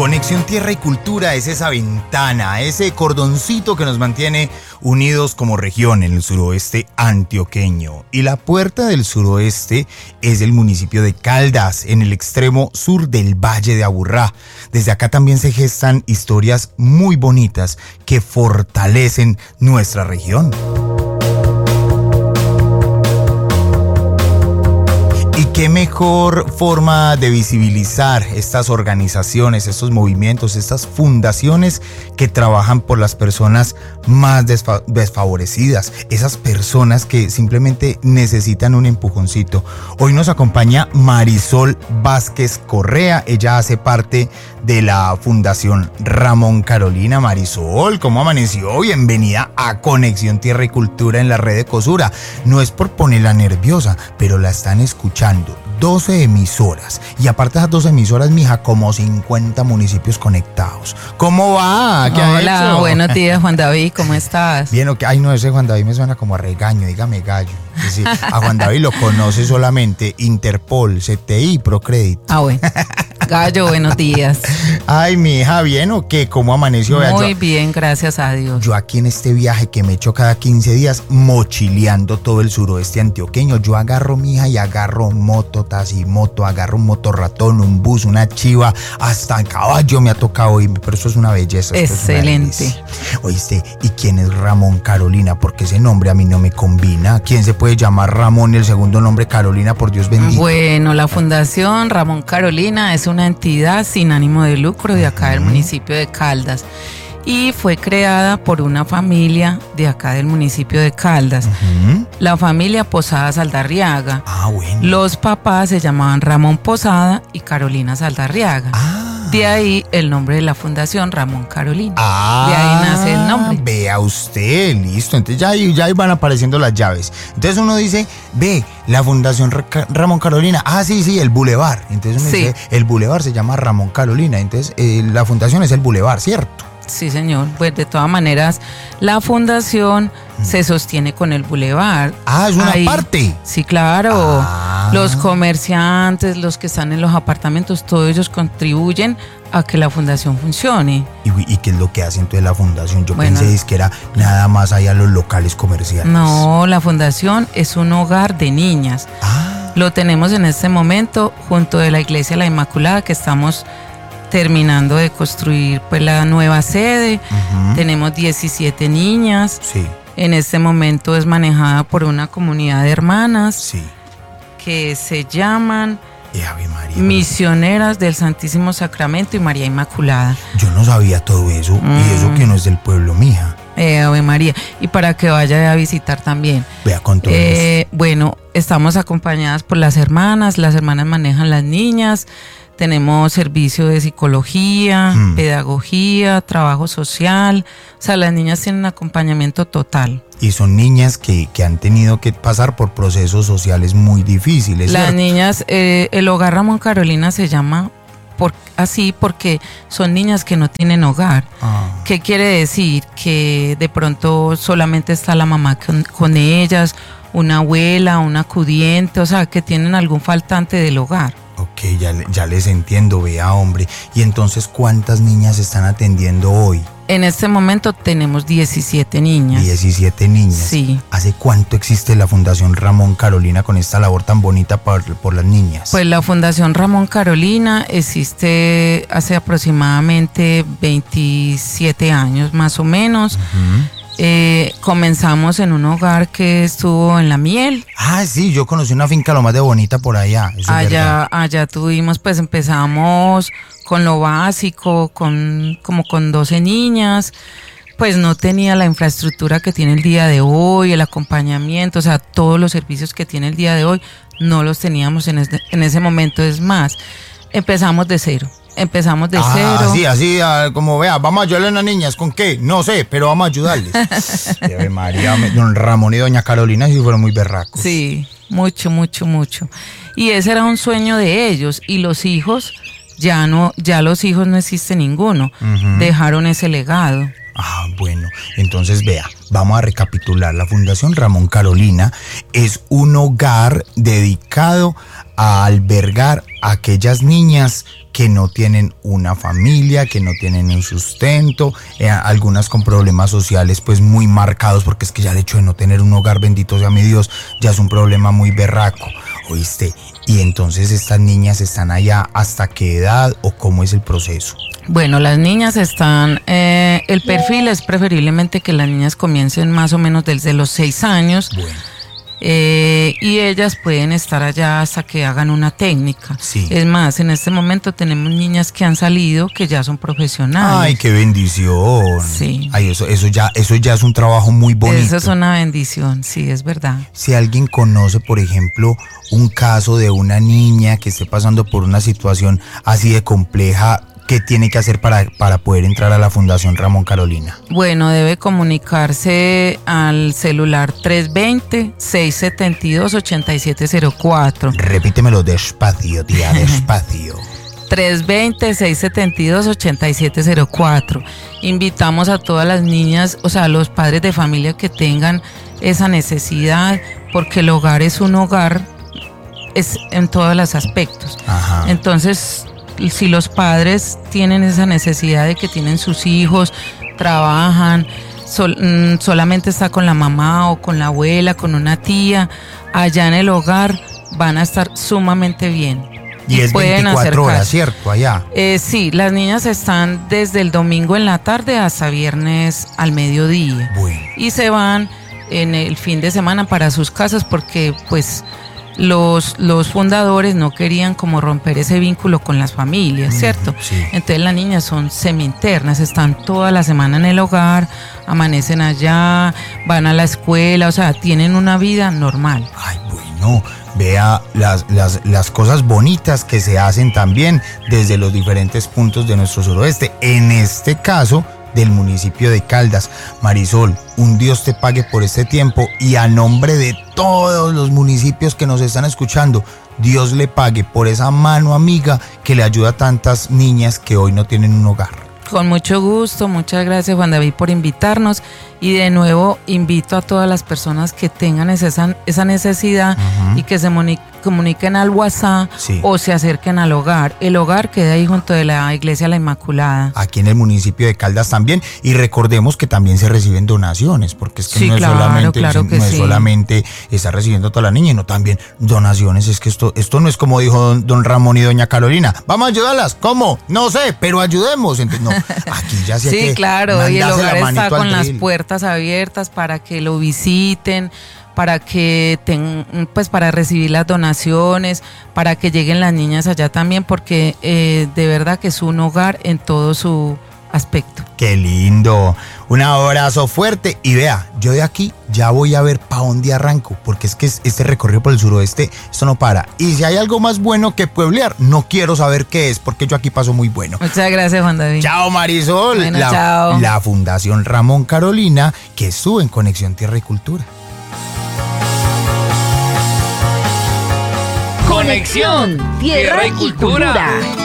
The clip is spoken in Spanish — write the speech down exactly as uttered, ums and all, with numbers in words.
Conexión Tierra y Cultura es esa ventana, ese cordoncito que nos mantiene unidos como región en el suroeste antioqueño. Y la puerta del suroeste es el municipio de Caldas, en el extremo sur del Valle de Aburrá. Desde acá también se gestan historias muy bonitas que fortalecen nuestra región. Y qué mejor forma de visibilizar estas organizaciones, estos movimientos, estas fundaciones que trabajan por las personas más desfa- desfavorecidas, esas personas que simplemente necesitan un empujoncito. Hoy nos acompaña Marisol Vázquez Correa, ella hace parte de la Fundación Ramón Carolina. Marisol, ¿cómo amaneció? Bienvenida a Conexión Tierra y Cultura en la red de Cosura. No es por ponerla nerviosa, pero la están escuchando doce emisoras, y aparte de esas doce emisoras, mija, como cincuenta municipios conectados. ¿Cómo va? ¿Qué ha Hola, hecho? buenos días, Juan David, ¿cómo estás? Bien, ok. Ay, no, ese Juan David me suena como a regaño, dígame gallo. Es decir, a Juan David lo conoce solamente Interpol, C T I, Procredit. Ah, bueno. Gallo, buenos días. Ay, mi hija, ¿bien o qué? ¿Cómo amaneció? Vea, Muy yo, bien, gracias a Dios. yo aquí en este viaje que me echo cada quince días, mochileando todo el suroeste antioqueño, yo agarro, mija, y agarro moto, taxi, moto, agarro un motorratón, un bus, una chiva, hasta en caballo me ha tocado irme, pero eso es una belleza. Esto Excelente. Es una delicia. Oíste, ¿y quién es Ramón Carolina? Porque ese nombre a mí no me combina. ¿Quién se puede llamar Ramón y el segundo nombre Carolina, por Dios bendito? Bueno, la Fundación Ramón Carolina es una entidad sin ánimo de lucro de acá del municipio de Caldas y fue creada por una familia de acá del municipio de Caldas, Uh-huh. la familia Posada Saldarriaga. Ah, bueno. Los papás se llamaban Ramón Posada y Carolina Saldarriaga. Ah. De ahí el nombre de la Fundación Ramón Carolina. Ah, De ahí nace el nombre. Vea usted, listo. Entonces ya ahí, ya ahí van apareciendo las llaves. Entonces uno dice, ve, la Fundación Ra- Ramón Carolina. Ah, sí, sí, el Boulevard. Entonces uno Sí. dice, el Boulevard se llama Ramón Carolina. Entonces eh, la fundación es el Boulevard, ¿cierto? Sí, señor. Pues de todas maneras, la fundación mm. se sostiene con el bulevar. Ah, es una Ahí, parte. Sí, claro. Ah. Los comerciantes, los que están en los apartamentos, todos ellos contribuyen a que la fundación funcione. ¿Y, y qué es lo que hace entonces la fundación? Yo Bueno. pensé es que era nada más allá los locales comerciales. No, la fundación es un hogar de niñas. Ah. Lo tenemos en este momento junto de la Iglesia de la Inmaculada, que estamos terminando de construir pues la nueva sede. Uh-huh. Tenemos diecisiete niñas. Sí, En este momento es manejada por una comunidad de hermanas sí. que se llaman Y Ave María. Misioneras del Santísimo Sacramento y María Inmaculada. Yo no sabía todo eso. Mm. Y eso que no es del pueblo, mija. Eh, Ave María. Y para que vaya a visitar también. Vea con todo Eh, bueno, estamos acompañadas por las hermanas. Las hermanas manejan las niñas. Tenemos servicio de psicología, Mm. pedagogía, trabajo social. O sea, las niñas tienen acompañamiento total. Y son niñas que, que han tenido que pasar por procesos sociales muy difíciles. Las ¿cierto? niñas, eh, el hogar Ramón Carolina se llama por, así porque son niñas que no tienen hogar. Ah. ¿Qué quiere decir? Que de pronto solamente está la mamá con, con ellas, una abuela, un acudiente, o sea, que tienen algún faltante del hogar. Ok, ya, le- ya les entiendo, vea, hombre. Y entonces, ¿cuántas niñas están atendiendo hoy? En este momento tenemos diecisiete niñas. diecisiete niñas. Sí. ¿Hace cuánto existe la Fundación Ramón Carolina con esta labor tan bonita por, por las niñas? Pues la Fundación Ramón Carolina existe hace aproximadamente veintisiete años más o menos. Ujú. Eh, comenzamos en un hogar que estuvo en La Miel. Ah, sí, yo conocí una finca lo más de bonita por allá. Eso es verdad. Allá, allá tuvimos, pues empezamos con lo básico, con como con doce niñas. Pues no tenía la infraestructura que tiene el día de hoy, el acompañamiento, o sea, todos los servicios que tiene el día de hoy no los teníamos en, este, en ese momento. Es más, empezamos de cero. Empezamos de Ah, cero. así, así, ah, como vea, vamos a ayudarle a las niñas, ¿con qué? No sé, pero vamos a ayudarles. Ave María, me- don Ramón y doña Carolina sí fueron muy berracos. Sí, mucho, mucho, mucho. Y ese era un sueño de ellos. Y los hijos, ya no, ya los hijos no existe ninguno. Ujú. Dejaron ese legado. Ah, bueno, entonces vea, vamos a recapitular. La Fundación Ramón Carolina es un hogar dedicado a albergar a aquellas niñas que no tienen una familia, que no tienen un sustento, eh, algunas con problemas sociales pues muy marcados, porque es que ya el hecho de no tener un hogar, bendito sea mi Dios, ya es un problema muy berraco, ¿oíste? Y entonces estas niñas están allá ¿hasta qué edad o cómo es el proceso? Bueno, las niñas están, eh, el perfil es preferiblemente que las niñas comiencen más o menos desde los seis años. Bueno. Eh, y ellas pueden estar allá hasta que hagan una técnica. Sí. Es más, en este momento tenemos niñas que han salido que ya son profesionales. Ay, qué bendición. Sí. Ay, eso, eso ya, eso ya es un trabajo muy bonito. Eso es una bendición, sí, es verdad. Si alguien conoce, por ejemplo, un caso de una niña que esté pasando por una situación así de compleja, ¿qué tiene que hacer para, para poder entrar a la Fundación Ramón Carolina? Bueno, debe comunicarse al celular tres dos cero, seis siete dos, ocho siete cero cuatro. Repítemelo despacio, tía, despacio. tres dos cero, seis siete dos, ocho siete cero cuatro. Invitamos a todas las niñas, o sea, a los padres de familia que tengan esa necesidad, porque el hogar es un hogar, es en todos los aspectos. Ajá. Entonces, si los padres tienen esa necesidad de que tienen sus hijos, trabajan, sol, mm, solamente está con la mamá o con la abuela, con una tía, allá en el hogar van a estar sumamente bien. Y, y es pueden veinticuatro horas, ¿cierto? Allá. Eh, sí, las niñas están desde el domingo en la tarde hasta viernes al mediodía. Bueno. Y se van en el fin de semana para sus casas porque pues los, los fundadores no querían como romper ese vínculo con las familias, ¿cierto? Sí. Entonces las niñas son semi-internas, están toda la semana en el hogar, amanecen allá, van a la escuela, o sea, tienen una vida normal. Ay, bueno, vea las, las, las cosas bonitas que se hacen también desde los diferentes puntos de nuestro suroeste. En este caso, del municipio de Caldas. Marisol, un Dios te pague por este tiempo y a nombre de todos los municipios que nos están escuchando, Dios le pague por esa mano amiga que le ayuda a tantas niñas que hoy no tienen un hogar. Con mucho gusto, muchas gracias Juan David por invitarnos y de nuevo invito a todas las personas que tengan esa, esa necesidad uh-huh. y que se moni- comuniquen al WhatsApp sí. o se acerquen al hogar. El hogar queda ahí junto de la Iglesia La Inmaculada. Aquí en el municipio de Caldas también, y recordemos que también se reciben donaciones, porque es que sí, no, claro, es, solamente, claro que no es sí. solamente estar recibiendo toda la niña, sino también donaciones. Es que esto, esto no es como dijo don, don Ramón y doña Carolina, vamos a ayudarlas, ¿cómo? No sé, pero ayudemos. Entonces, no, aquí ya sí hay sí, que claro, y el hogar está con las drill. puertas abiertas para que lo visiten, para que ten, pues para recibir las donaciones, para que lleguen las niñas allá también, porque eh, de verdad que es un hogar en todo su aspecto. Qué lindo, un abrazo fuerte y vea, yo de aquí ya voy a ver para dónde arranco, porque es que este recorrido por el suroeste, esto no para, y si hay algo más bueno que pueblear, no quiero saber qué es, porque yo aquí paso muy bueno. Muchas gracias Juan David. Chao Marisol, bueno, la, chao. la Fundación Ramón Carolina, que estuvo en Conexión Tierra y Cultura. Conexión Tierra y Cultura.